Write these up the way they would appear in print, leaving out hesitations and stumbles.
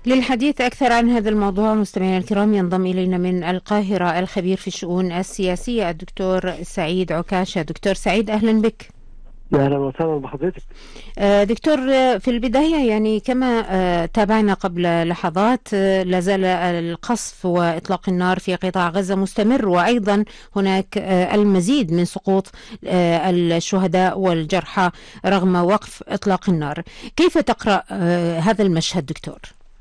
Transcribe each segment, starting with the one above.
للحديث أكثر عن هذا الموضوع مستمعينا الكرام ينضم إلينا من القاهرة الخبير في الشؤون السياسية الدكتور سعيد عكاشة. دكتور سعيد أهلا بك. يا اهلا وسهلا بحضرتك. دكتور، في البداية يعني كما تابعنا قبل لحظات لازال القصف وإطلاق النار في قطاع غزة مستمر، وأيضا هناك المزيد من سقوط الشهداء والجرحى رغم وقف إطلاق النار. كيف تقرأ هذا المشهد دكتور؟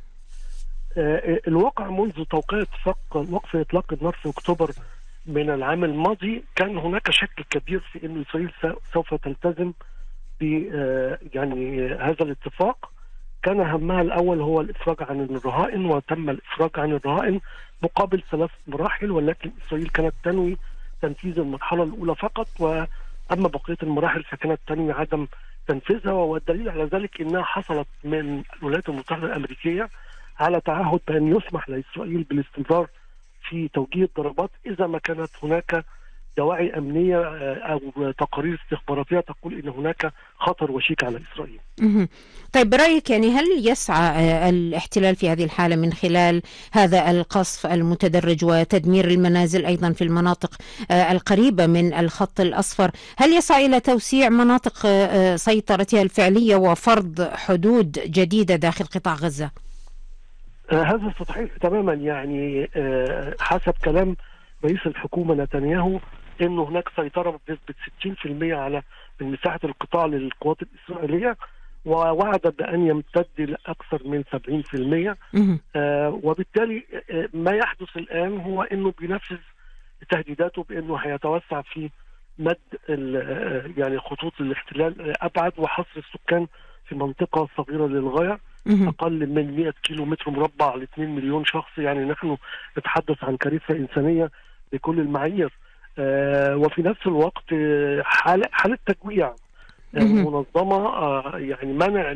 الواقع منذ توقيع اتفاق وقف اطلاق النار في اكتوبر من العام الماضي كان هناك شك كبير في ان اسرائيل سوف تلتزم ب يعني هذا الاتفاق. كان همها الاول هو الافراج عن الرهائن، وتم الافراج عن الرهائن مقابل 3 مراحل، ولكن اسرائيل كانت تنوي تنفيذ المرحله الاولى فقط، واما بقيه المراحل فكانت تنوي عدم تنفيذها. والدليل على ذلك انها حصلت من الولايات المتحده الامريكيه على تعهد بأن يسمح لإسرائيل بالاستمرار في توجيه الضربات إذا ما كانت هناك دواعي أمنية أو تقارير استخباراتية تقول إن هناك خطر وشيك على إسرائيل. طيب برأيك يعني هل يسعى الاحتلال في هذه الحالة من خلال هذا القصف المتدرج وتدمير المنازل أيضا في المناطق القريبة من الخط الأصفر، هل يسعى إلى توسيع مناطق سيطرتها الفعلية وفرض حدود جديدة داخل قطاع غزة؟ هذا صحيح تماما. يعني حسب كلام رئيس الحكومة نتنياهو انه هناك سيطرة بنسبة 60% على من مساحة القطاع للقوات الإسرائيلية، ووعد بأن يمتد لأكثر من 70%. وبالتالي ما يحدث الآن هو انه بينفذ تهديداته بانه هيتوسع في مد يعني خطوط الاحتلال أبعد، وحصر السكان في منطقة صغيرة للغاية أقل من 100 كيلو متر مربع ل 2 مليون شخص. يعني نحن نتحدث عن كارثة إنسانية بكل المعايير. وفي نفس الوقت حالة تجويع منظمة، يعني منع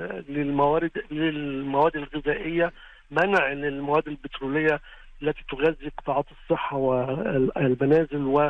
للمواد الغذائية، منع للمواد البترولية التي تغذي قطاعات الصحة والمنازل و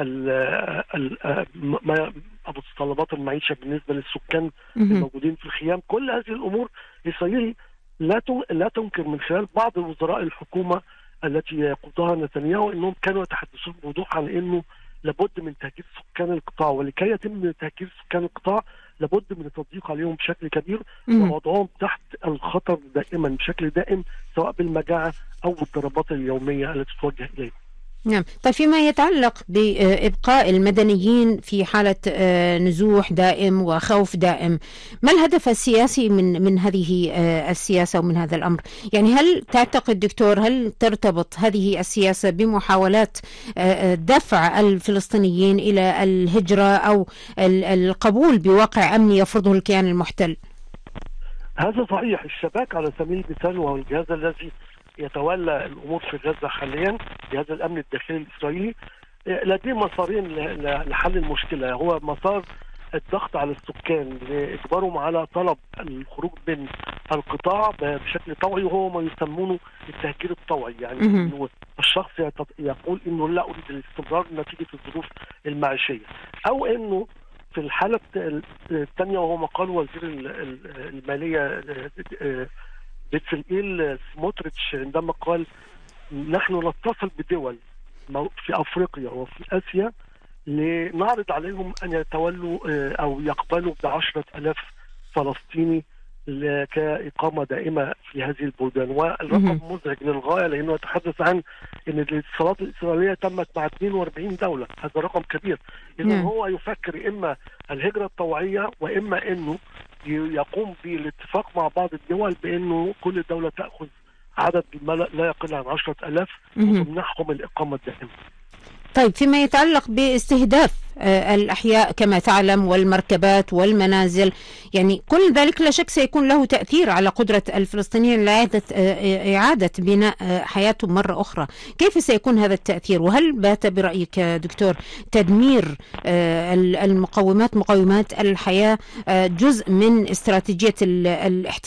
متطلبات المعيشة بالنسبة للسكان الموجودين في الخيام. كل هذه الأمور إسرائيل لا تنكر من خلال بعض وزراء الحكومة التي يقودها نتنياهو أنهم كانوا يتحدثون بوضوح عن أنه لابد من تهجير سكان القطاع، ولكي يتم تهجير سكان القطاع لابد من التضييق عليهم بشكل كبير ووضعهم تحت الخطر دائما بشكل دائم، سواء بالمجاعة أو بالضربات اليومية التي توجه إليهم. نعم. طيب فيما يتعلق بإبقاء المدنيين في حالة نزوح دائم وخوف دائم، ما الهدف السياسي من هذه السياسة ومن هذا الأمر؟ يعني هل تعتقد دكتور، هل ترتبط هذه السياسة بمحاولات دفع الفلسطينيين إلى الهجرة أو القبول بواقع أمني يفرضه الكيان المحتل؟ هذا صحيح. الشباك على سبيل المثال وهو الجهاز الذي يتولى الامور في غزه حاليا، جهاز الامن الداخلي الاسرائيلي، لديه مسارين لحل المشكله. هو مسار الضغط على السكان لاجبارهم على طلب الخروج من القطاع بشكل طوعي، وهو ما يسمونه التهجير الطوعي. يعني انه الشخص يقول انه لا اريد الاستمرار نتيجه الظروف المعيشيه، او انه في الحاله الثانيه وهو ما قال وزير الماليه بتسلقيل سموتريتش عندما قال نحن نتصل بدول في أفريقيا وفي آسيا لنعرض عليهم أن يتولوا أو يقبلوا ب10,000 فلسطيني كإقامة دائمة في هذه البلدان. والرقم مزعج للغاية، لأنه يتحدث عن أن الاتصالات الإسرائيلية تمت مع 42 دولة. هذا رقم كبير. إذا هو يفكر إما الهجرة الطوعية وإما أنه يقوم بالاتفاق مع بعض الدول بأنه كل دولة تأخذ عدد لا يقل عن 10,000 وتمنحهم الإقامة الدائمة. طيب فيما يتعلق باستهداف الأحياء كما تعلم والمركبات والمنازل، يعني كل ذلك لا شك سيكون له تأثير على قدرة الفلسطينيين لإعادة بناء حياتهم مرة أخرى. كيف سيكون هذا التأثير؟ وهل بات برأيك دكتور تدمير المقومات، مقومات الحياة، جزء من استراتيجية الاحتلال